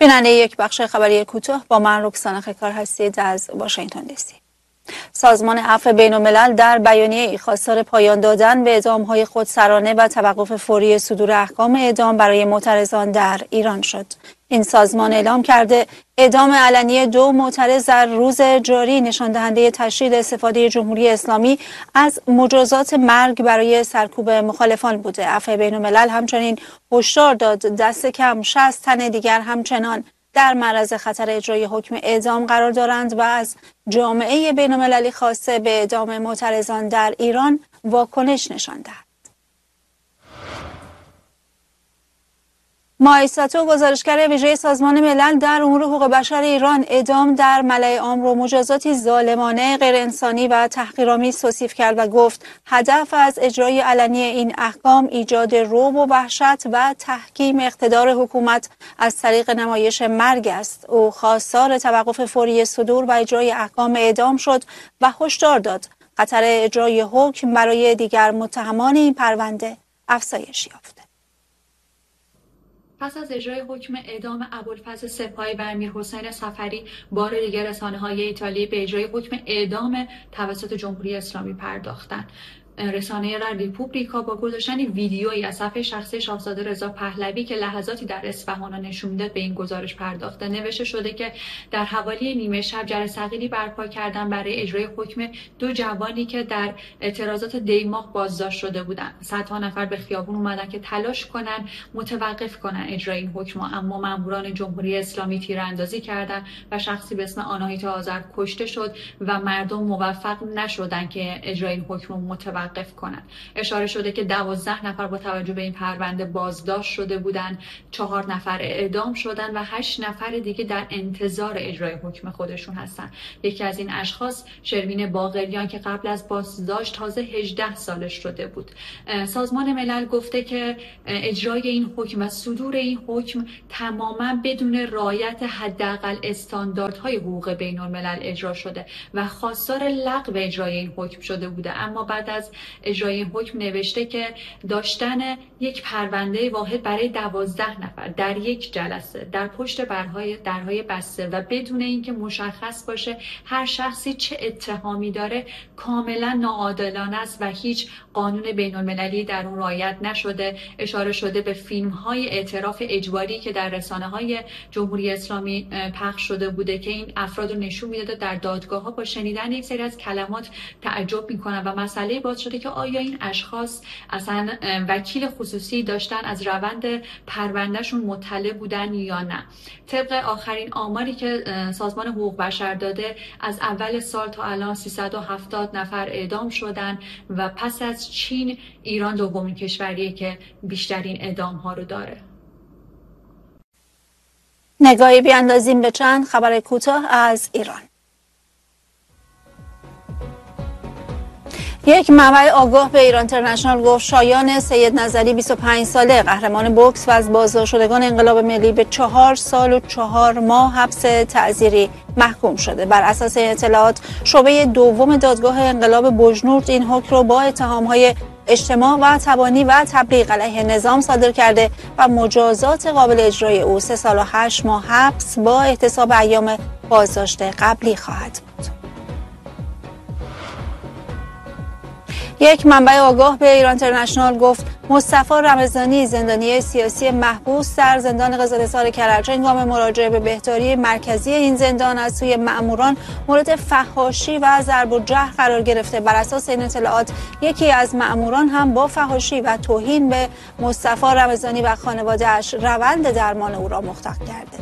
بیننده یک بخش خبری کوتاه با من رکسانا خکار هستید از واشنگتن دی سی. سازمان عفو بین‌الملل در بیانیه‌ای خواستار پایان دادن به اعدام‌های خودسرانه و توقف فوری صدور احکام اعدام برای معترضان در ایران شد. این سازمان اعلام کرده اعدام علنی 2 معترض در روز جاری نشان دهنده تشدید استفاده جمهوری اسلامی از مجازات مرگ برای سرکوب مخالفان بوده. عفو بین‌الملل همچنین هشدار داد دست کم 60 تن دیگر همچنان در معرض خطر اجرای حکم اعدام قرار دارند و از جامعه بین‌المللی خواسته به اعدام معترضان در ایران واکنش نشان دهد. مایساتو گزارشگر ویژه سازمان ملل در امور حقوق بشر ایران اعدام در ملأ عام را مجازاتی ظالمانه، غیرانسانی و تحقیرآمیز توصیف کرد و گفت هدف از اجرای علنی این احکام ایجاد رعب و وحشت و تحکیم اقتدار حکومت از طریق نمایش مرگ است. او خواستار توقف فوری صدور و اجرای احکام اعدام شد و هشدار داد خطر اجرای حکم برای دیگر متهمان این پرونده افزایش یافته. پس از اجرای حکم اعدام ابوالفضل سپاهی و امیرحسین سفری، بار دیگر رسانه‌های ایتالی به اجرای حکم اعدام توسط جمهوری اسلامی پرداختند. رسانه لا ریپوبلیکا با گذاشتن ویدیویی از صفحه شخصی شاهزاده رضا پهلوی که لحظاتی در اصفهان نشون میداد به این گزارش پرداخته. نوشته شده که در حوالی نیمه شب جرثقیلی برپا کردن برای اجرای حکم 2 جوانی که در اعتراضات دیماه بازداشت شده بودند. صدها نفر به خیابون اومدن که تلاش کنن متوقف کنن اجرای این حکم، اما ماموران جمهوری اسلامی تیراندازی کردند و شخصی به اسم آناهیتا آذر کشته شد و مردم موفق نشدن که اجرای این حکم متوقف کنند. اشاره شده که 12 نفر با توجه به این پرونده بازداشت شده بودند، 4 نفر اعدام شدند و 8 نفر دیگه در انتظار اجرای حکم خودشون هستند. یکی از این اشخاص شروین باقریان که قبل از بازداشت تازه 18 سالش شده بود. سازمان ملل گفته که اجرای این حکم و صدور این حکم تماما بدون رعایت حداقل استانداردهای حقوق بین‌الملل اجرا شده و خواستار لغو اجرای این حکم شده بوده. اما بعد از اجرای این حکم نوشته که داشتن یک پرونده واحد برای 12 نفر در یک جلسه در پشت درهای بسته و بدون اینکه مشخص باشه هر شخصی چه اتهامی داره کاملا ناعادلانه است و هیچ قانون بین‌المللی در اون رعایت نشده. اشاره شده به فیلم‌های اعتراف اجباری که در رسانه‌های جمهوری اسلامی پخش شده بوده که این افراد رو نشون میداده در دادگاه‌ها با شنیدن یک سری از کلمات تعجب میکنن و مسئله باز شده که آیا این اشخاص اصلا وکیل خصوصی داشتن، از روند پروندهشون مطلع بودن یا نه. طبق آخرین آماری که سازمان حقوق بشر داده از اول سال تا الان 370 نفر اعدام شدن و پس از چین ایران دومین کشوریه که بیشترین اعدام ها رو داره. نگاهی بیاندازیم به چند خبر کوتاه از ایران. یک منبع آگاه به ایران اینترنشنال گفت شایان سید نظری 25 ساله قهرمان بوکس و از بازداشت شدگان انقلاب ملی به 4 سال و 4 ماه حبس تعزیری محکوم شده. بر اساس اطلاعات شعبه دوم دادگاه انقلاب بجنورد این حکم را با اتهام‌های اجتماع و تبانی و تبلیغ علیه نظام صادر کرده و مجازات قابل اجرای او 3 سال و 8 ماه حبس با احتساب ایام بازداشت قبلی خواهد بود. یک منبع آگاه به ایران اینترنشنال گفت مصطفی رمضانی زندانی سیاسی محبوس در زندان قزل‌حصار کرج هنگام مراجعه به بهداری مرکزی این زندان از سوی مأموران مورد فحاشی و ضرب و جرح قرار گرفته. بر اساس این اطلاعات یکی از مأموران هم با فحاشی و توهین به مصطفی رمضانی و خانواده‌اش روند درمان او را مختل کرده.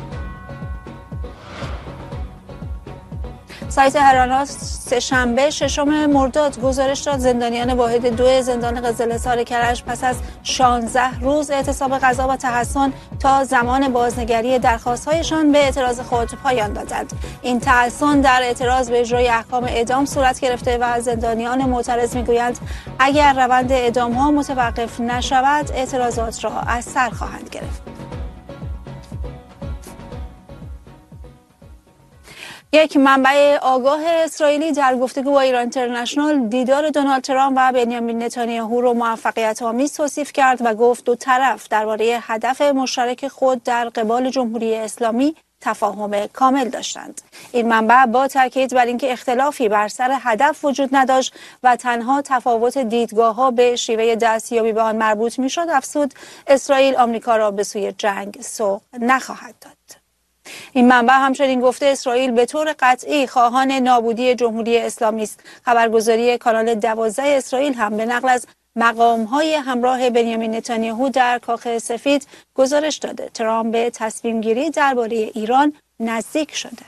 سایت هرانات سه‌شنبه 6 مرداد گزارش داد زندانیان واحد 2 زندان قزل‌حصار کرج پس از 16 روز اعتصاب غذا و تحصن تا زمان بازنگری درخواست‌هایشان به اعتراض خود پایان دادند. این تحصن در اعتراض به اجرای احکام اعدام صورت گرفته و زندانیان معترض می‌گویند اگر روند اعدام‌ها متوقف نشود اعتراضات را از سر خواهند گرفت. یک منبع آگاه اسرائیلی در گفتگو با ایران اینترنشنال دیدار دونالد ترامپ و بنیامین نتانیاهو رو موفقیت آمیز توصیف کرد و گفت دو طرف درباره هدف مشترک خود در قبال جمهوری اسلامی تفاهم کامل داشتند. این منبع با تاکید بر اینکه اختلافی بر سر هدف وجود نداشت و تنها تفاوت دیدگاه‌ها به شیوه دستیابی به آن مربوط می‌شد، افزود اسرائیل آمریکا را به سوی جنگ سوق نخواهد داد. این منبع همچنین گفته اسرائیل به طور قطعی خواهان نابودی جمهوری اسلامی است. خبرگزاری کانال 12 اسرائیل هم به نقل از مقام‌های همراه بنیامین نتانیاهو در کاخ سفید گزارش داده ترامپ به تصمیم گیری درباره ایران نزدیک شده.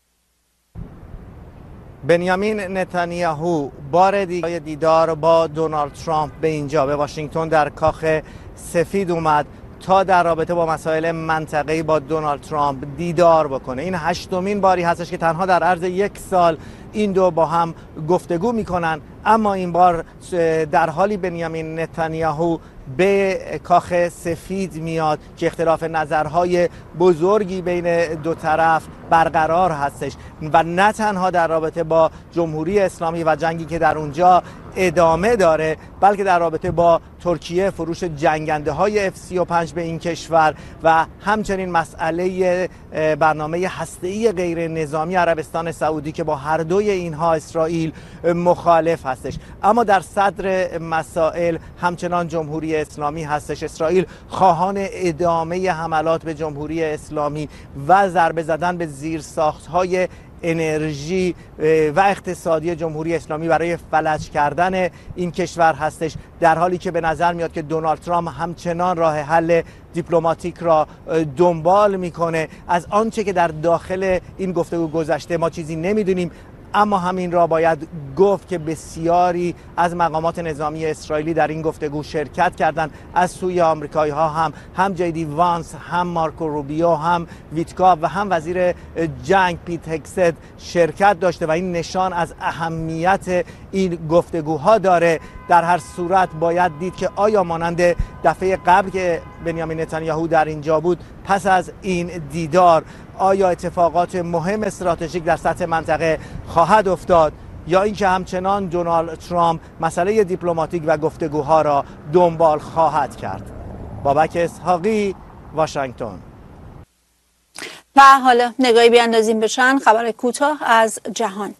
بنیامین نتانیاهو بار دیدار با دونالد ترامپ به اینجا به واشنگتن در کاخ سفید اومد تا در رابطه با مسائل منطقه‌ای با دونالد ترامپ دیدار بکنه. این 8مین باری هستش که تنها در عرض یک سال این دو با هم گفتگو میکنن، اما این بار در حالی بنیامین نتانیاهو به کاخ سفید میاد که اختلاف نظرهای بزرگی بین دو طرف برقرار هستش و نه تنها در رابطه با جمهوری اسلامی و جنگی که در اونجا ادامه داره، بلکه در رابطه با ترکیه، فروش جنگنده های F-35 به این کشور و همچنین مسئله برنامه هسته‌ای غیر نظامی عربستان سعودی که با هر دوی اینها اسرائیل مخالف هستش. اما در صدر مسائل همچنان جمهوری اسلامی هستش. اسرائیل خواهان ادامه حملات به جمهوری اسلامی و ضربه زدن به زیرساخت‌های انرژی و اقتصادی جمهوری اسلامی برای فلج کردن این کشور هستش، در حالی که به نظر میاد که دونالد ترامپ همچنان راه حل دیپلماتیک را دنبال میکنه. از آنچه که در داخل این گفتگو گذشته ما چیزی نمیدونیم، اما همین را باید گفت که بسیاری از مقامات نظامی اسرائیلی در این گفتگو شرکت کردند. از سوی آمریکایی ها هم جیدی وانس، هم مارکو روبیو، هم ویتکاف و هم وزیر جنگ پیت هگست شرکت داشته و این نشان از اهمیت این گفتگوها داره. در هر صورت باید دید که آیا مانند دفعه قبل که بنیامین نتانیاهو در اینجا بود، پس از این دیدار آیا اتفاقات مهم استراتژیک در سطح منطقه خواهد افتاد یا اینکه همچنان دونالد ترامپ مسئله دیپلماتیک و گفتگوها را دنبال خواهد کرد. بابک اسحاقی، واشنگتن. و حالا نگاهی بیاندازیم به چند خبر کوتاه از جهان.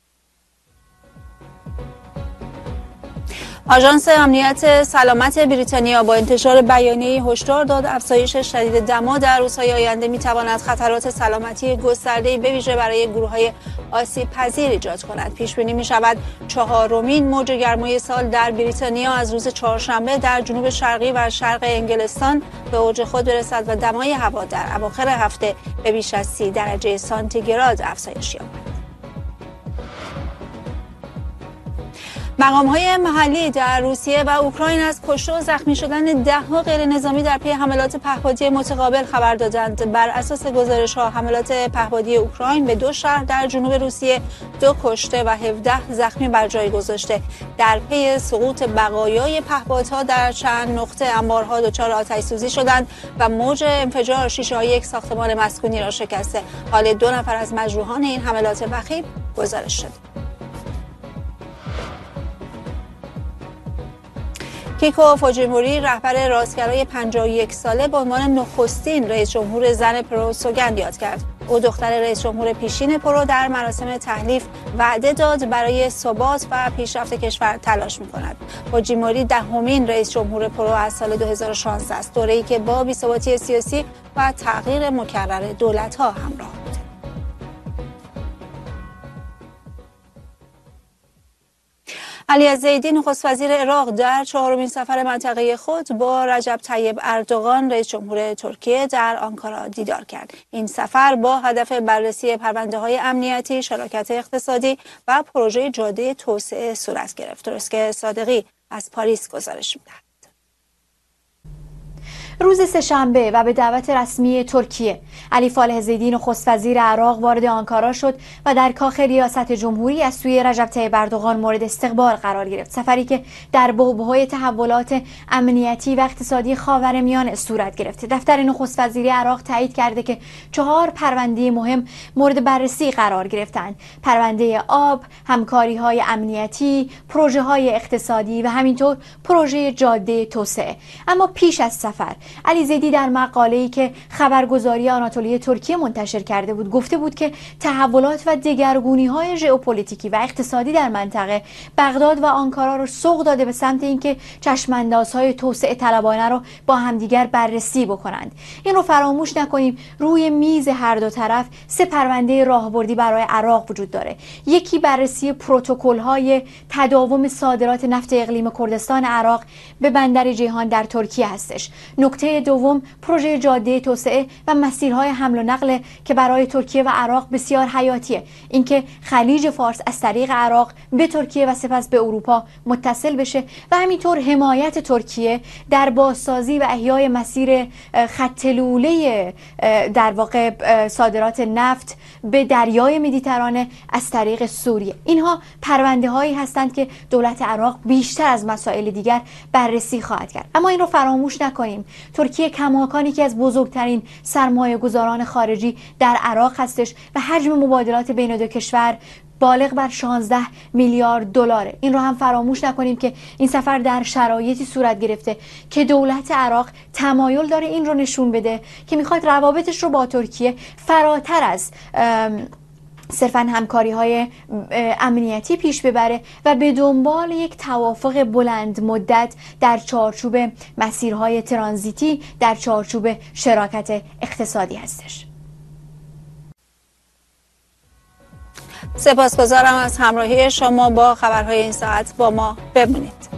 آژانس امنیت سلامت بریتانیا با انتشار بیانیه‌ای هشدار داد افزایش شدید دما در روزهای آینده می‌تواند خطرات سلامتی گسترده‌ای به ویژه برای گروه‌های آسیب‌پذیر ایجاد کند. پیش‌بینی می‌شود 4مین موج گرمای سال در بریتانیا از روز چهارشنبه در جنوب شرقی و شرق انگلستان به اوج خود برسد و دمای هوا در اواخر هفته به بیش از 30 درجه سانتیگراد افزایش یابد. مقام‌های محلی در روسیه و اوکراین از کشته و زخمی شدن ده‌ها غیر نظامی در پی حملات پهپادی متقابل خبر دادند. بر اساس گزارش‌ها حملات پهپادی اوکراین به 2 شهر در جنوب روسیه 2 کشته و 17 زخمی بر جای گذاشته. در پی سقوط بقایای پهپادها در چند نقطه انبارها دچار آتش‌سوزی شدند و موج انفجار شیشه‌های یک ساختمان مسکونی را شکسته. حال 2 نفر از مجروحان این حملات وخیم گزارش شده. کیکو فوجیموری رهبر راستگرای 51 ساله به عنوان نخستین رئیس جمهور زن پرو سوگند یاد کرد. او دختر رئیس جمهور پیشین پرو در مراسم تحلیف وعده داد برای ثبات و پیشرفت کشور تلاش می‌کند. فوجیموری 10مین رئیس جمهور پرو از سال 2016 است، دوره‌ای که با بی‌ثباتی سیاسی و تغییر مکرر دولت‌ها همراه بود. علی الزیدی نخست وزیر عراق در 4مین سفر منطقه خود با رجب طیب اردوغان رئیس جمهور ترکیه در آنکارا دیدار کرد. این سفر با هدف بررسی پرونده‌های امنیتی، شراکت اقتصادی و پروژه جاده توسعه صورت گرفت. درست که صادقی از پاریس گزارش می‌دهد. روز سه‌شنبه و به دعوت رسمی ترکیه، علی فالح زیدی نخست وزیر عراق وارد آنکارا شد و در کاخ ریاست جمهوری از سوی رجب طیب اردوغان مورد استقبال قرار گرفت. سفری که در بعبع تحولات امنیتی و اقتصادی خاورمیانه صورت گرفته. دفتر نخست وزیری عراق تایید کرده که 4 پرونده مهم مورد بررسی قرار گرفتند: پرونده آب، همکاری‌های امنیتی، پروژه‌های اقتصادی و همینطور پروژه جاده توسعه. اما پیش از سفر، علی زیدی در مقاله‌ای که خبرگزاری آناتولی ترکیه منتشر کرده بود گفته بود که تحولات و دگرگونی‌های ژئوپلیتیکی و اقتصادی در منطقه بغداد و آنکارا رو سوق داده به سمت اینکه چشم‌اندازهای توسعه طلبانه رو با همدیگر بررسی بکنند. این رو فراموش نکنیم روی میز هر دو طرف 3 پرونده راهبردی برای عراق وجود داره. یکی بررسی پروتکل‌های تداوم صادرات نفت اقلیم کردستان عراق به بندر جیهان در ترکیه هستش. نکته دوم پروژه جاده توسعه و مسیرهای حمل و نقل که برای ترکیه و عراق بسیار حیاتیه. اینکه خلیج فارس از طریق عراق به ترکیه و سپس به اروپا متصل بشه و همینطور حمایت ترکیه در بازسازی و احیای مسیر خط لوله در واقع صادرات نفت به دریای مدیترانه از طریق سوریه. اینها پرونده هایی هستند که دولت عراق بیشتر از مسائل دیگر بررسی خواهد کرد. اما این رو فراموش نکنیم، ترکیه کماکان یکی از بزرگترین سرمایه گذاران خارجی در عراق هستش و حجم مبادلات بین دو کشور بالغ بر 16 میلیارد دلاره. این رو هم فراموش نکنیم که این سفر در شرایطی صورت گرفته که دولت عراق تمایل داره این رو نشون بده که میخواد روابطش رو با ترکیه فراتر از صرفاً همکاری‌های امنیتی پیش ببره و به دنبال یک توافق بلند مدت در چارچوب مسیرهای ترانزیتی، در چارچوب شراکت اقتصادی هستش. سپاسگزارم از همراهی شما با خبرهای این ساعت. با ما بمونید.